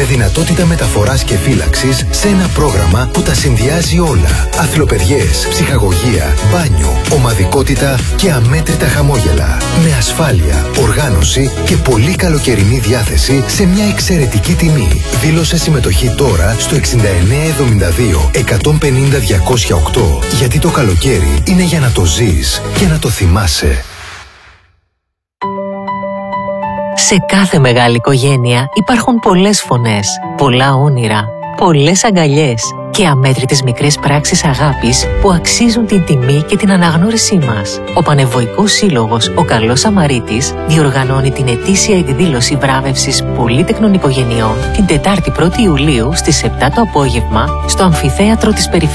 δυνατότητα μεταφοράς και φύλαξης σε ένα πρόγραμμα που τα συνδυάζει όλα. Αθλοπαιδιές, ψυχαγωγία, μπάνιο, ομαδικότητα και αμέτρητα χαμόγελα. Με ασφάλεια, οργάνωση και πολύ καλοκαιρινή διάθεση σε μια εξαιρετική τιμή. Δήλωσε συμμετοχή τώρα στο 6972 150 208, γιατί το καλοκαίρι είναι για να το ζεις και να το θυμάσαι. Σε κάθε μεγάλη οικογένεια υπάρχουν πολλές φωνές, πολλά όνειρα, πολλές αγκαλιές και αμέτρητες μικρές πράξεις αγάπης που αξίζουν την τιμή και την αναγνώρισή μας. Ο Πανευωικός Σύλλογος «Ο Καλός Σαμαρίτης» διοργανώνει την ετήσια εκδήλωση βράβευσης πολύτεκνων οικογενειών την Τετάρτη 1η Ιουλίου στις 7 το απόγευμα στο Αμφιθέατρο της Περιφέρειας.